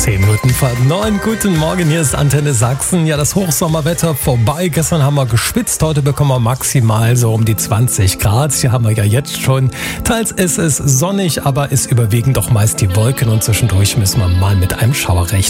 10 Minuten vor 9. Guten Morgen, hier ist Antenne Sachsen. Ja, das Hochsommerwetter vorbei. Gestern haben wir geschwitzt, heute bekommen wir maximal so um die 20 Grad. Hier haben wir ja jetzt schon. Teils ist es sonnig, aber es überwiegen doch meist die Wolken und zwischendurch müssen wir mal mit einem Schauer rechnen.